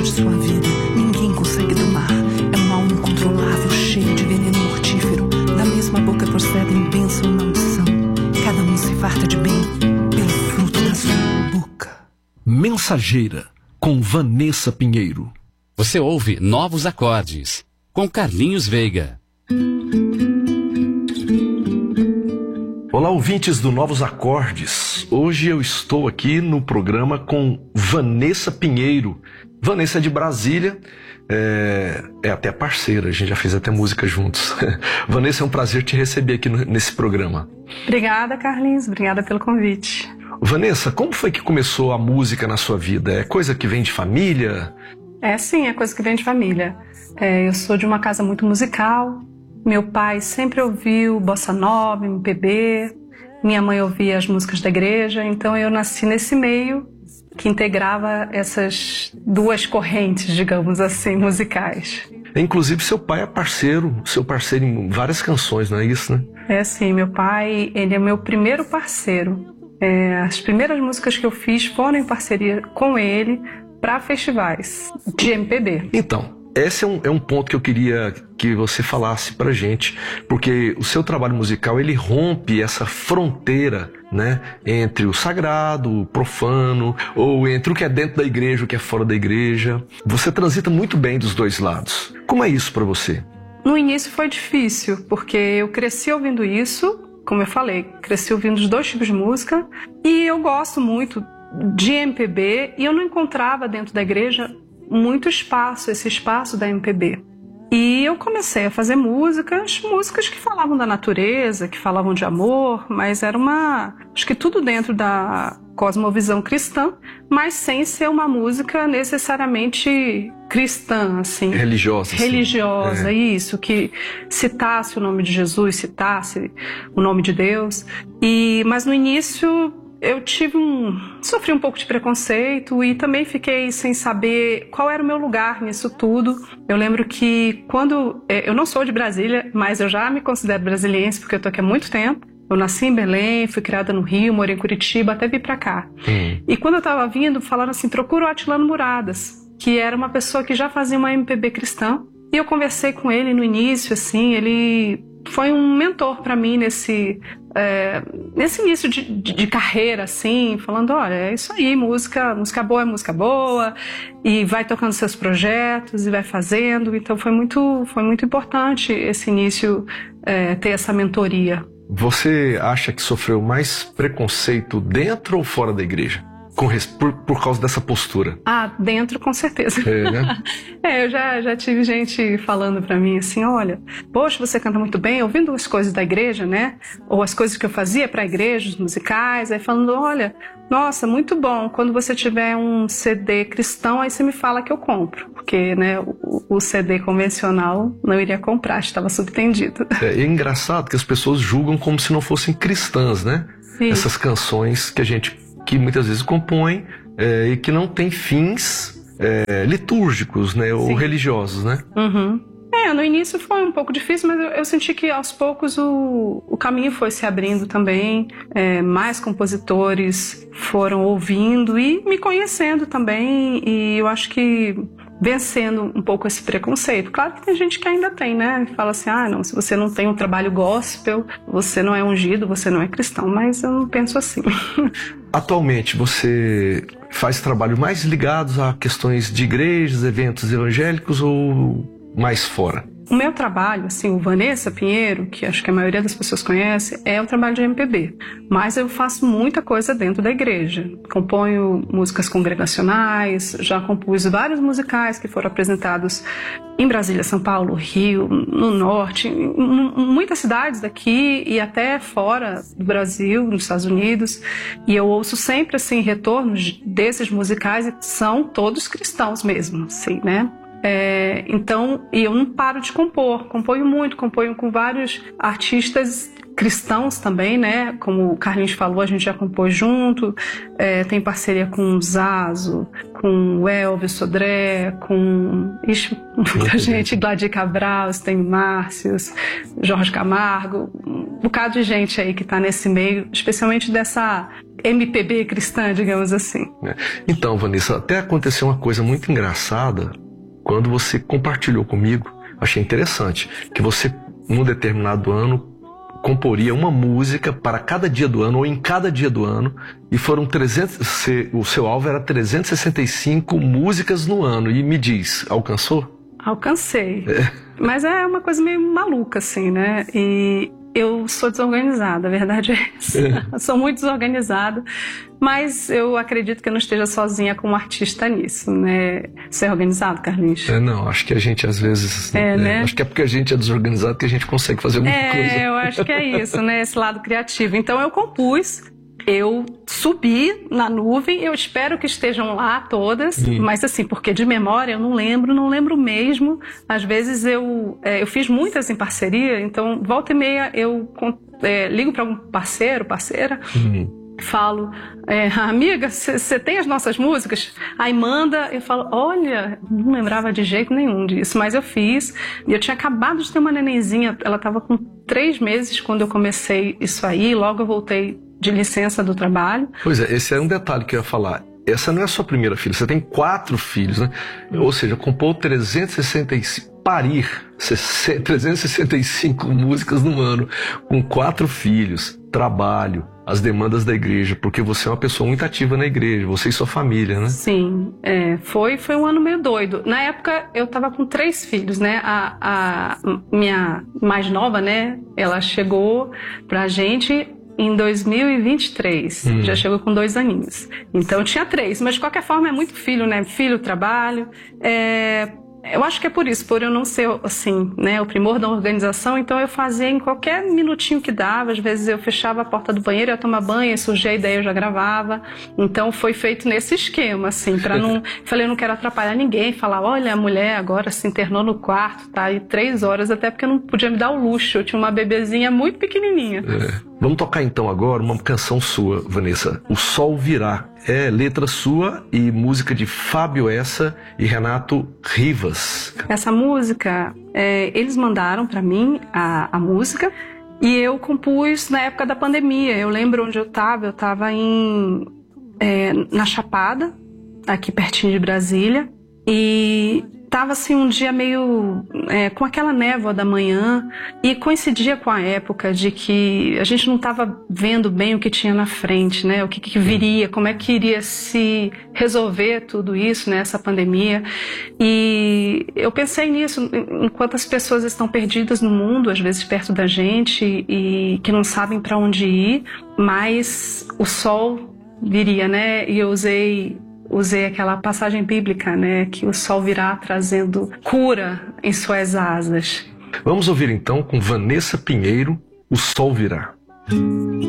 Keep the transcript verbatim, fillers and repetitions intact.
de sua vida ninguém consegue domar. É um mal incontrolável, cheio de veneno mortífero. Da mesma boca procedem bênção e maldição. Cada um se farta de bem pelo fruto da sua boca. Mensageira, com Vanessa Pinheiro. Você ouve Novos Acordes, com Carlinhos Veiga. Olá, ouvintes do Novos Acordes. Hoje eu estou aqui no programa com Vanessa Pinheiro. Vanessa é de Brasília, é, é até parceira, a gente já fez até música juntos. Vanessa, é um prazer te receber aqui no, nesse programa. Obrigada, Carlinhos, obrigada pelo convite. Vanessa, como foi que começou a música na sua vida? É coisa que vem de família? É sim, é coisa que vem de família. É, eu sou de uma casa muito musical. Meu pai sempre ouviu bossa nova, M P B. Minha mãe ouvia as músicas da igreja. Então eu nasci nesse meio que integrava essas duas correntes, digamos assim, musicais. Inclusive seu pai é parceiro, seu parceiro em várias canções, não é isso, né? É sim, meu pai, ele é meu primeiro parceiro. É, as primeiras músicas que eu fiz foram em parceria com ele para festivais de M P B. Então, esse é um, é um ponto que eu queria que você falasse pra gente, porque o seu trabalho musical, ele rompe essa fronteira, né, entre o sagrado, o profano, ou entre o que é dentro da igreja, o que é fora da igreja. Você transita muito bem dos dois lados. Como é isso pra você? No início foi difícil, porque eu cresci ouvindo isso, como eu falei, cresci ouvindo os dois tipos de música, e eu gosto muito de M P B, e eu não encontrava dentro da igreja muito espaço, esse espaço da M P B. E eu comecei a fazer músicas, músicas que falavam da natureza, que falavam de amor, mas era uma, acho que tudo dentro da cosmovisão cristã, mas sem ser uma música necessariamente cristã, assim. Religiosa. Religiosa, é. Isso, que citasse o nome de Jesus, citasse o nome de Deus. E, mas no início eu tive um, sofri um pouco de preconceito e também fiquei sem saber qual era o meu lugar nisso tudo. Eu lembro que quando, eu não sou de Brasília, mas eu já me considero brasiliense porque eu tô aqui há muito tempo. Eu nasci em Belém, fui criada no Rio, morei em Curitiba, até vim pra cá. Hum. E quando eu tava vindo, falaram assim, procura o Atilano Muradas, que era uma pessoa que já fazia uma M P B cristã. E eu conversei com ele no início, assim, ele foi um mentor pra mim nesse, é, nesse início de, de, de carreira, assim, falando, olha, é isso aí, música, música boa é música boa, e vai tocando seus projetos, e vai fazendo. Então foi muito, foi muito importante esse início, é, ter essa mentoria. Você acha que sofreu mais preconceito dentro ou fora da igreja? Com, por, por causa dessa postura? Ah, dentro com certeza. É, né? é, eu já, já tive gente falando pra mim assim, olha, poxa, você canta muito bem, ouvindo as coisas da igreja, né? Ou as coisas que eu fazia pra igreja, os musicais, aí falando, olha, nossa, muito bom, quando você tiver um C D cristão, aí você me fala que eu compro. Porque, né, o, o C D convencional não iria comprar, estava subtendido. É, é engraçado que as pessoas julgam como se não fossem cristãs, né? Sim. Essas canções que a gente... que muitas vezes compõem é, e que não tem fins é, litúrgicos, né, ou religiosos, né? Uhum. É, no início foi um pouco difícil, mas eu, eu senti que aos poucos o, o caminho foi se abrindo também, é, mais compositores foram ouvindo e me conhecendo também, e eu acho que vencendo um pouco esse preconceito. Claro que tem gente que ainda tem, né? Fala assim, ah, não, se você não tem um trabalho gospel, você não é ungido, você não é cristão, mas eu não penso assim. Atualmente, você faz trabalho mais ligados a questões de igrejas, eventos evangélicos ou mais fora? O meu trabalho, assim, o Vanessa Pinheiro, que acho que a maioria das pessoas conhece, é o trabalho de M P B. Mas eu faço muita coisa dentro da igreja. Componho músicas congregacionais, já compus vários musicais que foram apresentados em Brasília, São Paulo, Rio, no Norte, em muitas cidades daqui e até fora do Brasil, nos Estados Unidos. E eu ouço sempre, assim, retornos desses musicais e são todos cristãos mesmo, assim, né? É, então, e eu não paro de compor, componho muito, componho com vários artistas cristãos também, né? Como o Carlinhos falou, a gente já compôs junto, é, tem parceria com o Zazo, com o Elvis Sodré, com ixi, muita gente, Gladir Cabral, tem Márcios, Jorge Camargo, um bocado de gente aí que está nesse meio, especialmente dessa M P B cristã, digamos assim. Então, Vanessa, até aconteceu uma coisa muito engraçada quando você compartilhou comigo, achei interessante, que você, num determinado ano, comporia uma música para cada dia do ano ou em cada dia do ano, e foram trezentos, o seu alvo era trezentas e sessenta e cinco músicas no ano. E me diz, alcançou? Alcancei. É. Mas é uma coisa meio maluca, assim, né? E eu sou desorganizada, a verdade é essa. É. Sou muito desorganizada, mas eu acredito que eu não esteja sozinha como artista nisso, né? Você é organizado, Carlinhos? É, não, acho que a gente às vezes... É, é, né? Acho que é porque a gente é desorganizado que a gente consegue fazer muita é, coisa. É, eu acho que é isso, né? Esse lado criativo. Então eu compus, eu subi na nuvem, eu espero que estejam lá todas, hum. mas assim, porque de memória eu não lembro, não lembro mesmo. Às vezes eu, é, eu fiz muitas em parceria, então volta e meia eu é, ligo para algum parceiro, parceira, hum. falo, é, amiga, você tem as nossas músicas? Aí manda, eu falo, olha, não lembrava de jeito nenhum disso, mas eu fiz. E eu tinha acabado de ter uma nenenzinha, ela estava com três meses quando eu comecei isso aí, logo eu voltei de licença do trabalho. Pois é, esse é um detalhe que eu ia falar. Essa não é a sua primeira filha, você tem quatro filhos, né? Hum. Ou seja, compor trezentas e sessenta e cinco, parir trezentas e sessenta e cinco músicas no ano, com quatro filhos, trabalho, as demandas da igreja, porque você é uma pessoa muito ativa na igreja, você e sua família, né? Sim, é, foi, foi um ano meio doido. Na época eu tava com três filhos, né? A, a minha mais nova, né? Ela chegou pra gente em dois mil e vinte e três, hum. já chegou com dois aninhos. Então eu tinha três, mas de qualquer forma é muito filho, né? Filho, trabalho. É, eu acho que é por isso, por eu não ser, assim, né, o primor da organização, então eu fazia em qualquer minutinho que dava. Às vezes eu fechava a porta do banheiro, ia tomar banho, surgia a ideia, eu já gravava. Então foi feito nesse esquema, assim, pra não... Falei, eu não quero atrapalhar ninguém, falar, olha, a mulher agora se internou no quarto, tá aí três horas, até porque eu não podia me dar o luxo, eu tinha uma bebezinha muito pequenininha. É. Vamos tocar então agora uma canção sua, Vanessa, O Sol Virá. É letra sua e música de Fábio Essa e Renato Rivas. Essa música, é, eles mandaram pra mim a, a música e eu compus na época da pandemia. Eu lembro onde eu tava, eu tava em, é, na Chapada, aqui pertinho de Brasília, e tava assim um dia meio é, com aquela névoa da manhã, e coincidia com a época de que a gente não estava vendo bem o que tinha na frente, né? O que, que viria, como é que iria se resolver tudo isso, né? Essa pandemia. E eu pensei nisso, enquanto as pessoas estão perdidas no mundo, às vezes perto da gente, e que não sabem para onde ir, mas o sol viria, né? E eu usei Usei aquela passagem bíblica, né? Que o sol virá trazendo cura em suas asas. Vamos ouvir então com Vanessa Pinheiro, O Sol Virá.